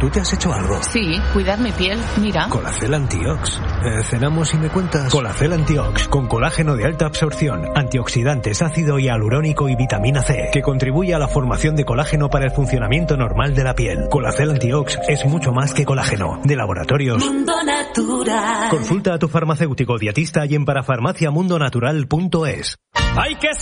¿Tú te has hecho algo? Sí, cuidar mi piel, mira. Colacel Antiox. ¿Cenamos y me cuentas? Colacel Antiox, con colágeno de alta absorción, antioxidantes, ácido hialurónico y vitamina C, que contribuye a la formación de colágeno para el funcionamiento normal de la piel. Colacel Antiox es mucho más que colágeno. De Laboratorios Mundo Natural. Consulta a tu farmacéutico dietista y en parafarmaciamundonatural.es. ¡Hay que